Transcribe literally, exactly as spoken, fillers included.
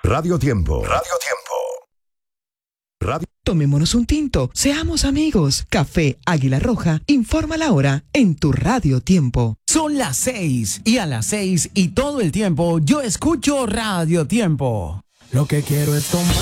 Radio Tiempo. Radio Tiempo. Radio. Tomémonos un tinto, seamos amigos. Café Águila Roja informa la hora en tu Radio Tiempo. Son las seis y a las seis y todo el tiempo yo escucho Radio Tiempo. Lo que quiero es tomar.